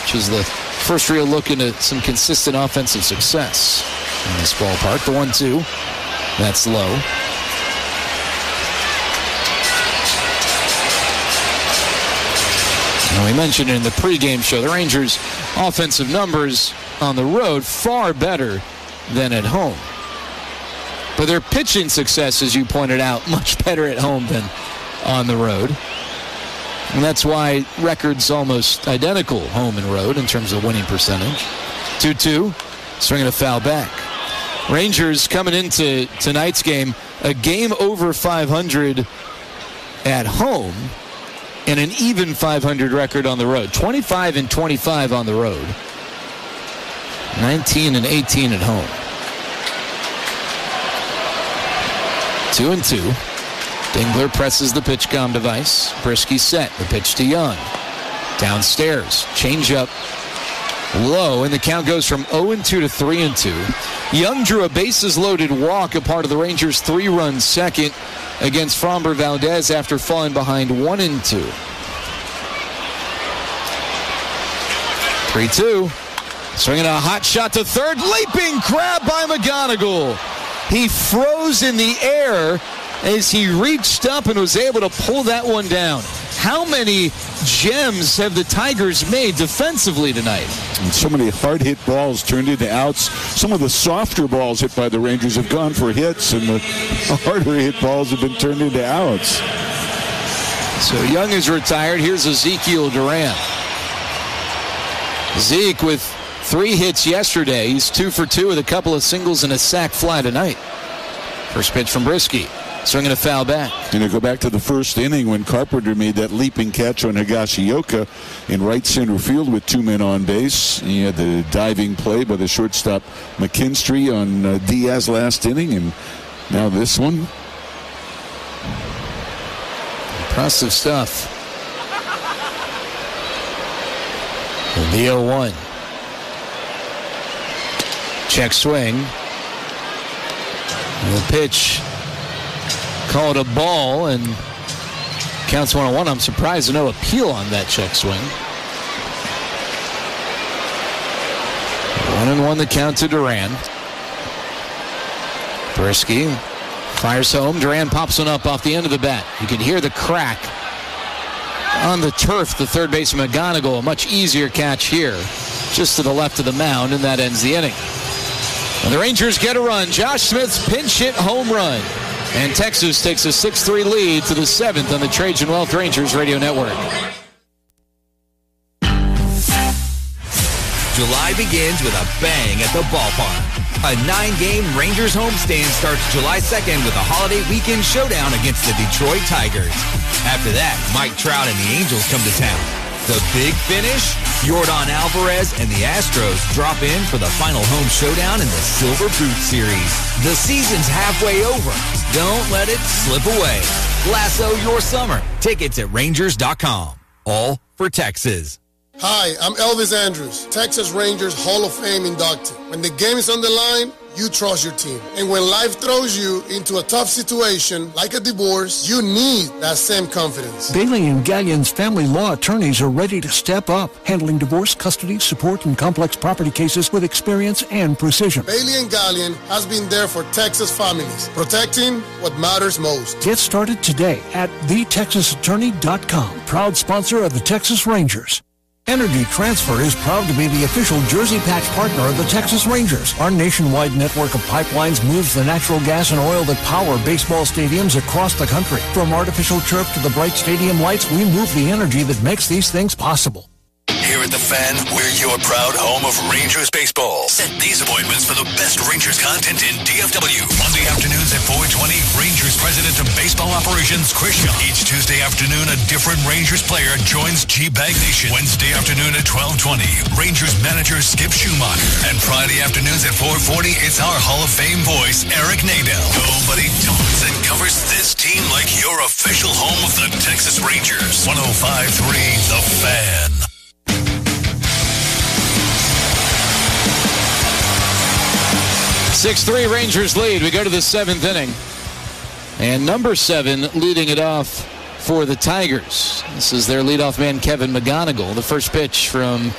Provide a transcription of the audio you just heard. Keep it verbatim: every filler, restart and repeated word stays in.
which is the first real look into some consistent offensive success in this ballpark. The one two, that's low. And we mentioned in the pregame show, the Rangers' offensive numbers on the road far better than at home. But their pitching success, as you pointed out, much better at home than on the road. And that's why records almost identical home and road in terms of winning percentage. two two, swinging a foul back. Rangers coming into tonight's game, a game over five hundred at home and an even five hundred record on the road. twenty-five and twenty-five on the road. nineteen and eighteen at home. Two and two. Dingler presses the pitch-com device. Brisky set. The pitch to Young. Downstairs. Changeup low, and the count goes from oh and two to three and two. Young drew a bases-loaded walk, a part of the Rangers' three-run second against Framber Valdez after falling behind one and two. three two. Swinging a hot shot to third. Leaping grab by McGonigal. He froze in the air as he reached up and was able to pull that one down. How many gems have the Tigers made defensively tonight? And so many hard-hit balls turned into outs. Some of the softer balls hit by the Rangers have gone for hits, and the harder-hit balls have been turned into outs. So Young is retired. Here's Ezekiel Duran. Zeke with three hits yesterday. He's two for two with a couple of singles and a sac fly tonight. First pitch from Brisky. Swinging a foul back. And to go back to the first inning when Carpenter made that leaping catch on Higashioka in right center field with two men on base. He had the diving play by the shortstop McKinstry on uh, Diaz last inning, and now this one. Impressive stuff. The oh one. Check swing. And the pitch called a ball and counts one on one. I'm surprised no appeal on that check swing. One and one the count to Duran. Brisky fires home. Duran pops one up off the end of the bat. You can hear the crack on the turf. The third baseman McGonigal, a much easier catch here, just to the left of the mound, and that ends the inning. And the Rangers get a run. Josh Smith's pinch hit home run. And Texas takes a six three lead to the seventh on the Trajan Wealth Rangers Radio Network. July begins with a bang at the ballpark. A nine-game Rangers homestand starts July second with a holiday weekend showdown against the Detroit Tigers. After that, Mike Trout and the Angels come to town. The big finish? Yordan Alvarez and the Astros drop in for the final home showdown in the Silver Boot Series. The season's halfway over. Don't let it slip away. Lasso your summer. Tickets at Rangers dot com. All for Texas. Hi, I'm Elvis Andrews, Texas Rangers Hall of Fame inductee. When the game is on the line, you trust your team. And when life throws you into a tough situation, like a divorce, you need that same confidence. Bailey and Gallion's family law attorneys are ready to step up, handling divorce, custody, support, and complex property cases with experience and precision. Bailey and Gallion has been there for Texas families, protecting what matters most. Get started today at the texas attorney dot com, proud sponsor of the Texas Rangers. Energy Transfer is proud to be the official Jersey Patch partner of the Texas Rangers. Our nationwide network of pipelines moves the natural gas and oil that power baseball stadiums across the country. From artificial turf to the bright stadium lights, we move the energy that makes these things possible. Here at The Fan, we're your proud home of Rangers baseball. Set these appointments for the best Rangers content in D F W. Monday afternoons at four twenty, Rangers President of Baseball Operations, Chris Shaw. Each Tuesday afternoon, a different Rangers player joins G-Bag Nation. Wednesday afternoon at twelve twenty, Rangers manager Skip Schumacher. And Friday afternoons at four forty, it's our Hall of Fame voice, Eric Nadel. Nobody talks and covers this team like your official home of the Texas Rangers. one oh five point three The Fan. six three Rangers lead. We go to the seventh inning. And number seven leading it off for the Tigers. This is their leadoff man, Kevin McGonigal. The first pitch from